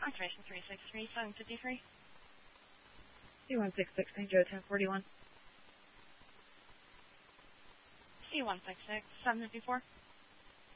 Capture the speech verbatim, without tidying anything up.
Confirmation three six three, seven fifty-three. C one six six, Saint Joe, ten forty-one. C one six six, seven fifty-four.